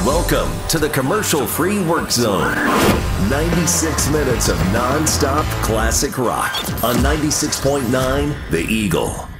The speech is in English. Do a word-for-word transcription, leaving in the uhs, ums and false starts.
Welcome to the commercial-free work zone. ninety-six minutes of non-stop classic rock on ninety-six point nine The Eagle.